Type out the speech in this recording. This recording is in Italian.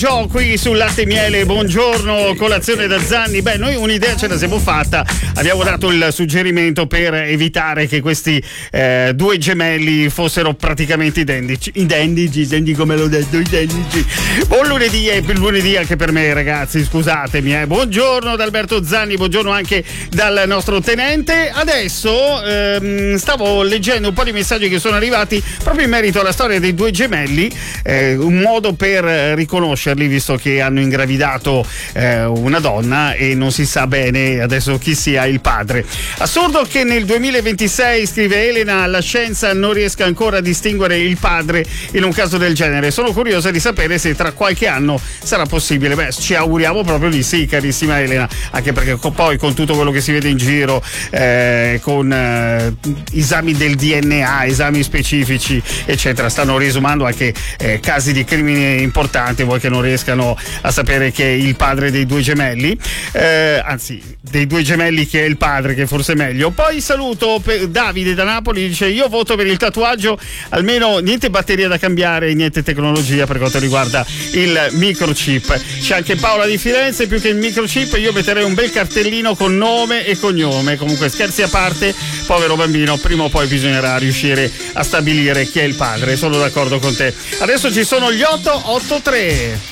Qui sul Latte e Miele, buongiorno, colazione da Zanni. Beh, noi un'idea ce la siamo fatta, abbiamo dato il suggerimento per evitare che questi due gemelli fossero praticamente identici, come l'ho detto, identici. Buon lunedì, è il lunedì anche per me, ragazzi, scusatemi. Buongiorno da Alberto Zanni, buongiorno anche dal nostro tenente. Adesso stavo leggendo un po' di messaggi che sono arrivati proprio in merito alla storia dei due gemelli, un modo per riconoscerli, visto che hanno ingravidato una donna e non si sa bene adesso chi sia il padre. Assurdo che nel 2026, scrive Elena, la scienza non riesca ancora a distinguere il padre in un caso del genere. Sono curiosa di sapere se tra qualche anno sarà possibile. Beh, ci auguriamo proprio di sì, carissima Elena, anche perché poi con tutto quello che si vede in giro, con esami del DNA, esami specifici eccetera, stanno riesumando anche casi di crimini importanti, vuoi che non riescano a sapere che è il padre dei due gemelli, anzi dei due gemelli che è il padre, che forse è meglio. Poi saluto Davide da Napoli, dice: io voto per il tatuaggio, almeno niente batteria da cambiare, niente tecnologia per quanto riguarda il microchip. C'è anche Paola di Firenze: più che il microchip io metterei un bel cartellino con nome e cognome. Comunque, scherzi a parte, povero bambino, prima o poi bisognerà riuscire a stabilire chi è il padre. Sono d'accordo con te. Adesso ci sono gli 883.